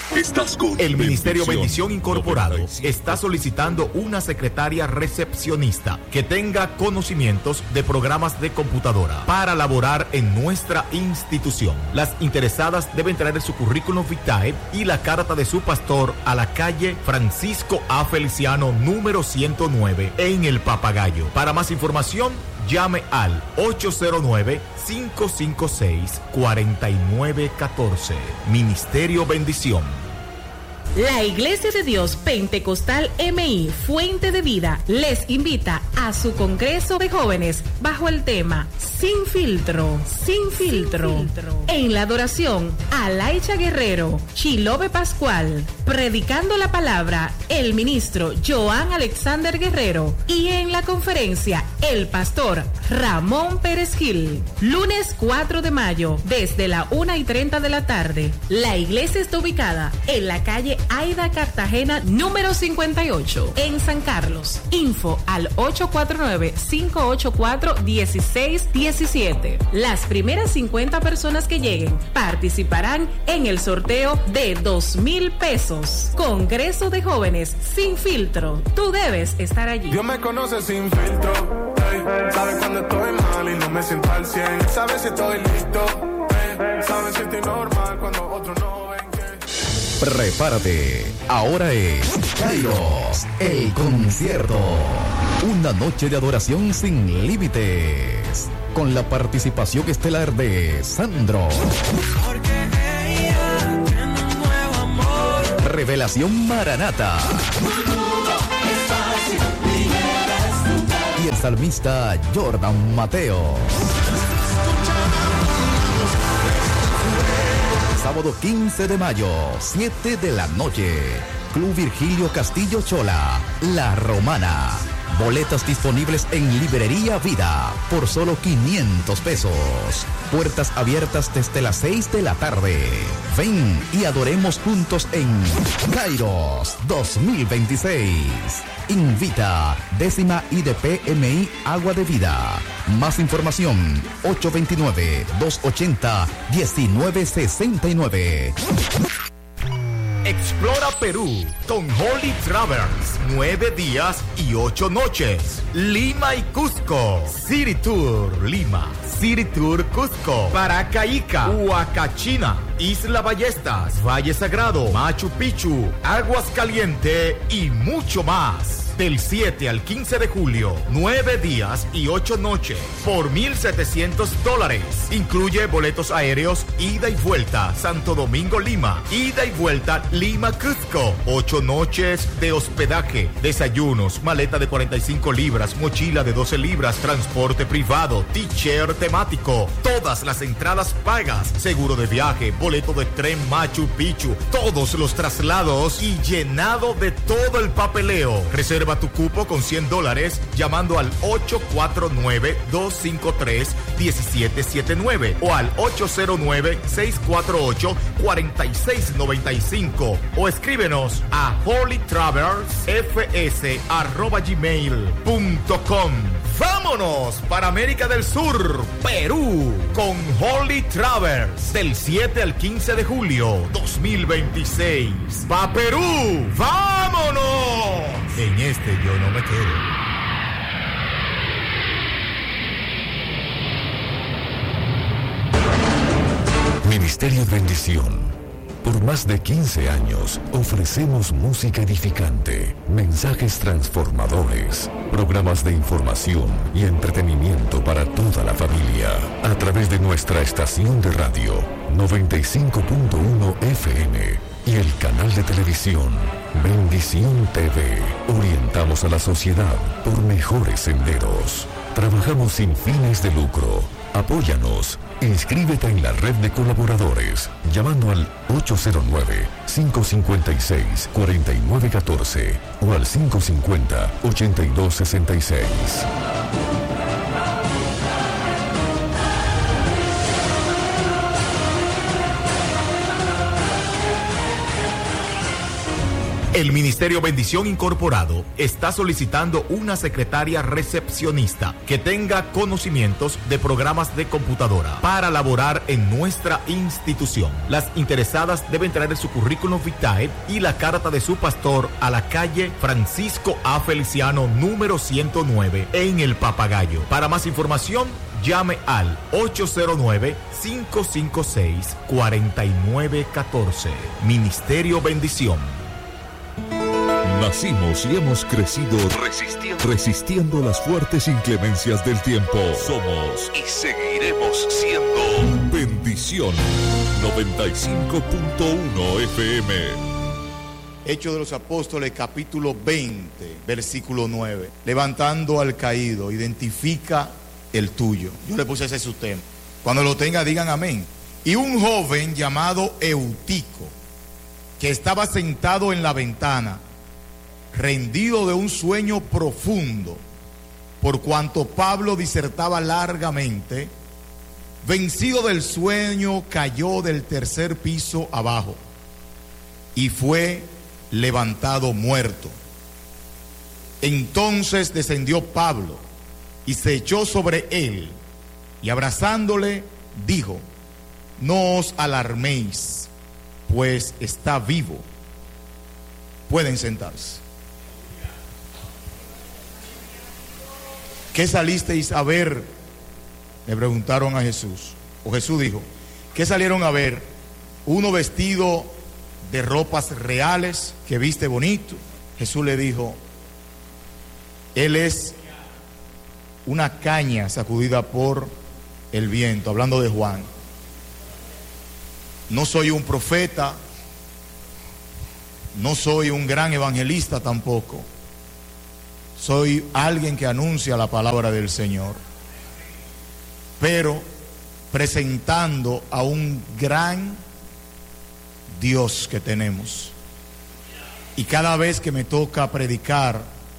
Estás con el Ministerio Bendición Incorporado está solicitando una secretaria recepcionista que tenga conocimientos de programas de computadora para laborar en nuestra institución. Las interesadas deben traer su currículum vitae y la carta de su pastor a la calle Francisco A. Feliciano, número 109, en El Papagayo. Para más información, llame al 809-556-4914. Ministerio Bendición. La Iglesia de Dios Pentecostal MI Fuente de Vida les invita a su Congreso de Jóvenes bajo el tema Sin Filtro, Sin Filtro. En la adoración, Alaicha Guerrero, Chilobe Pascual, predicando la palabra, el ministro Joan Alexander Guerrero, y en la conferencia, el pastor Ramón Pérez Gil. Lunes 4 de mayo, desde la 1:30 de la tarde. La iglesia está ubicada en la calle Aida Cartagena, número 58, en San Carlos. Info al 849-584-1617. Las primeras 50 personas que lleguen participarán en el sorteo de 2,000 pesos. Congreso de Jóvenes Sin Filtro. Tú debes estar allí. Dios me conoce sin filtro. Sabe cuando estoy mal y no me siento al 100. Sabe si estoy listo. Sabe si estoy normal cuando otros no ven que... Prepárate, ahora es Kairos, el concierto. Una noche de adoración sin límites, con la participación estelar de Sandro. Porque ella tiene un nuevo amor. Revelación Maranata. Y el salmista Jordan Mateo. Sábado 15 de mayo, 7 de la noche. Club Virgilio Castillo Chola, La Romana. Boletas disponibles en Librería Vida por solo 500 pesos. Puertas abiertas desde las 6 de la tarde. Ven y adoremos juntos en Kairos 2026. Invita 10ª IDPMI Agua de Vida. Más información 829-280-1969. Explora Perú con Holy Travels, 9 días y 8 noches. Lima y Cusco, City Tour Lima, City Tour Cusco, Paracaica, Huacachina, Isla Ballestas, Valle Sagrado, Machu Picchu, Aguas Caliente y mucho más. Del 7 al 15 de julio, 9 días y 8 noches por $1,700. Incluye boletos aéreos, ida y vuelta, Santo Domingo, Lima, ida y vuelta, Lima, Cusco. 8 noches de hospedaje, desayunos, maleta de 45 libras, mochila de 12 libras, transporte privado, t-shirt temático, todas las entradas pagas, seguro de viaje, boleto de tren Machu Picchu, todos los traslados y llenado de todo el papeleo. Reserva tu cupo con $100 llamando al 849-253-1779 o al 809-648-4695 o escríbenos a holytraversfs@gmail.com. ¡Vámonos para América del Sur, Perú, con Holy Travers del 7 al 15 de julio 2026! ¡Va Perú! ¡Vámonos! En este yo no me quedo. Ministerio Bendición. Por más de 15 años ofrecemos música edificante, mensajes transformadores, programas de información y entretenimiento para toda la familia. A través de nuestra estación de radio 95.1 FM y el canal de televisión Bendición TV, orientamos a la sociedad por mejores senderos. Trabajamos sin fines de lucro. Apóyanos. Inscríbete en la red de colaboradores llamando al 809-556-4914 o al 550-8266. El Ministerio Bendición Incorporado está solicitando una secretaria recepcionista que tenga conocimientos de programas de computadora para laborar en nuestra institución. Las interesadas deben traer su currículum vitae y la carta de su pastor a la calle Francisco A. Feliciano, número 109, en El Papagayo. Para más información, llame al 809-556-4914. Ministerio Bendición. Nacimos y hemos crecido resistiendo las fuertes inclemencias del tiempo. Somos y seguiremos siendo Bendición 95.1 FM. Hechos de los Apóstoles, capítulo 20, versículo 9. Levantando al caído, identifica el tuyo. Yo le puse ese su tema. Cuando lo tenga, digan amén. Y un joven llamado Eutico, que estaba sentado en la ventana, rendido de un sueño profundo, por cuanto Pablo disertaba largamente, vencido del sueño, cayó del tercer piso abajo y fue levantado muerto. Entonces descendió Pablo y se echó sobre él, y abrazándole dijo: no os alarméis, pues está vivo. Pueden sentarse. ¿Qué salisteis a ver?, le preguntaron a Jesús. O Jesús dijo: ¿qué salieron a ver? Uno vestido de ropas reales, que viste bonito. Jesús le dijo: él es una caña sacudida por el viento, hablando de Juan. No soy un profeta, no soy un gran evangelista tampoco. Soy alguien que anuncia la palabra del Señor, pero presentando a un gran Dios que tenemos. Y cada vez que me toca predicar,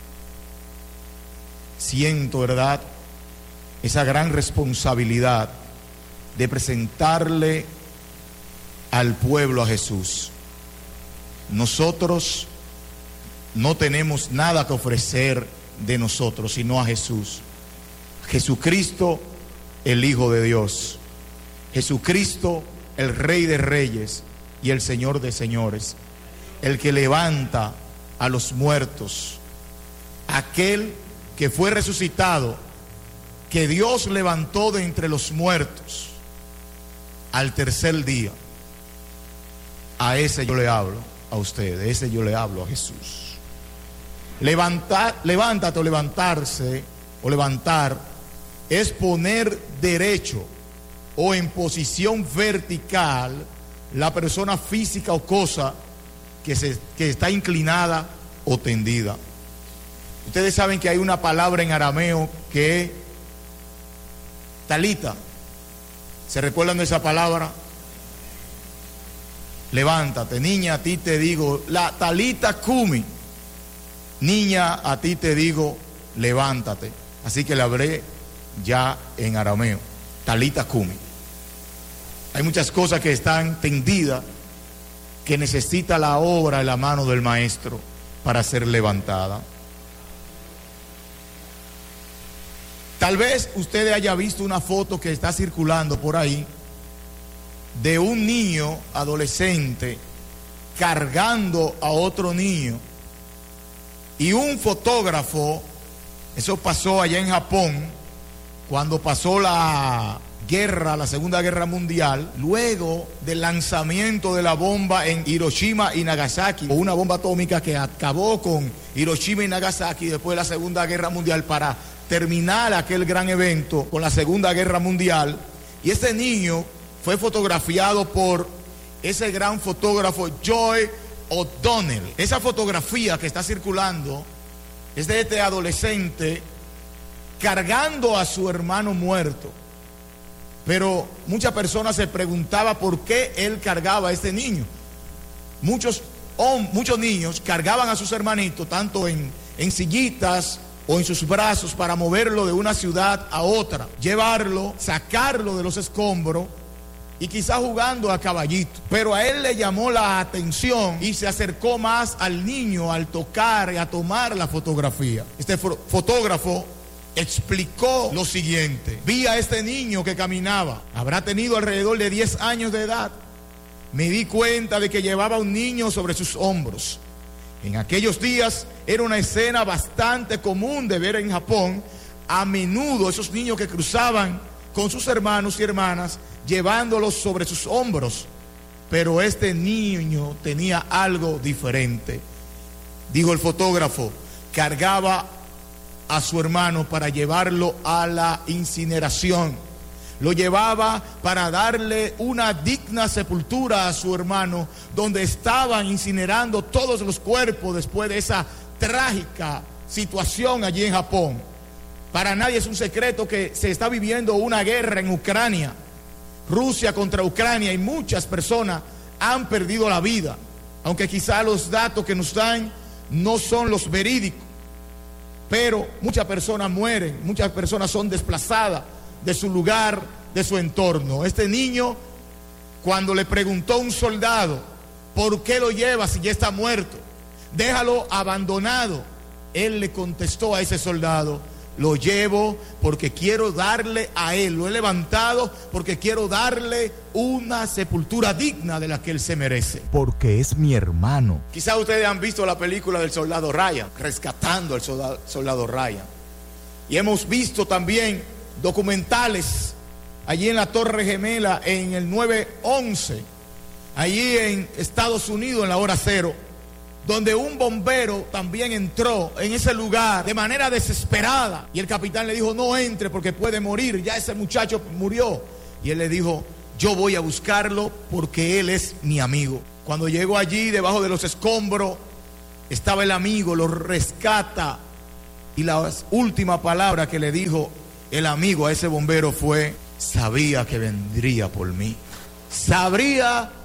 siento, ¿verdad?, esa gran responsabilidad de presentarle al pueblo a Jesús. Nosotros no tenemos nada que ofrecer de nosotros, sino a Jesús. Jesucristo, el Hijo de Dios. Jesucristo, el Rey de Reyes y el Señor de Señores. El que levanta a los muertos. Aquel que fue resucitado, que Dios levantó de entre los muertos al tercer día. A ese yo le hablo, a ustedes, ese yo le hablo, a Jesús. Levántate o levantarse o levantar es poner derecho o en posición vertical la persona física o cosa que está inclinada o tendida. Ustedes saben que hay una palabra en arameo que es talita. ¿Se recuerdan de esa palabra? Levántate, niña, a ti te digo, la talita kumi. Niña, a ti te digo, levántate. Así que le hablé ya en arameo, talita kumi. Hay muchas cosas que están tendidas, que necesita la obra y la mano del maestro para ser levantada. Tal vez usted haya visto una foto que está circulando por ahí de un niño adolescente cargando a otro niño, y un fotógrafo, eso pasó allá en Japón, cuando pasó la Segunda Guerra Mundial, luego del lanzamiento de la bomba en Hiroshima y Nagasaki, o una bomba atómica que acabó con Hiroshima y Nagasaki después de la Segunda Guerra Mundial, para terminar aquel gran evento con la Segunda Guerra Mundial. Y ese niño fue fotografiado por ese gran fotógrafo Joy O'Donnell. Esa fotografía que está circulando es de este adolescente cargando a su hermano muerto. Pero muchas personas se preguntaban por qué él cargaba a este niño. Muchos niños cargaban a sus hermanitos tanto en sillitas o en sus brazos para moverlo de una ciudad a otra, llevarlo, sacarlo de los escombros y quizá jugando a caballito. Pero a él le llamó la atención y se acercó más al niño al tocar y a tomar la fotografía. Este fotógrafo explicó lo siguiente: vi a este niño que caminaba, habrá tenido alrededor de 10 años de edad. Me di cuenta de que llevaba un niño sobre sus hombros. En aquellos días era una escena bastante común de ver en Japón. A menudo esos niños que cruzaban con sus hermanos y hermanas llevándolos sobre sus hombros. Pero este niño tenía algo diferente. Dijo el fotógrafo, cargaba a su hermano para llevarlo a la incineración. Lo llevaba para darle una digna sepultura a su hermano, donde estaban incinerando todos los cuerpos después de esa trágica situación allí en Japón. Para nadie es un secreto que se está viviendo una guerra en Ucrania, Rusia contra Ucrania, y muchas personas han perdido la vida, aunque quizá los datos que nos dan no son los verídicos, pero muchas personas mueren, muchas personas son desplazadas de su lugar, de su entorno. Este niño, cuando le preguntó a un soldado, ¿por qué lo lleva si ya está muerto? Déjalo abandonado. Él le contestó a ese soldado, lo llevo porque quiero darle a él, lo he levantado porque quiero darle una sepultura digna de la que él se merece. Porque es mi hermano. Quizá ustedes han visto la película del soldado Ryan, rescatando al soldado Ryan. Y hemos visto también documentales allí en la Torre Gemela, en el 9/11, allí en Estados Unidos, en la hora cero, donde un bombero también entró en ese lugar de manera desesperada, y el capitán le dijo, no entre porque puede morir, ya ese muchacho murió. Y él le dijo, yo voy a buscarlo porque él es mi amigo. Cuando llegó allí, debajo de los escombros, estaba el amigo, lo rescata, y la última palabra que le dijo el amigo a ese bombero fue, sabía que vendría por mí. Sabía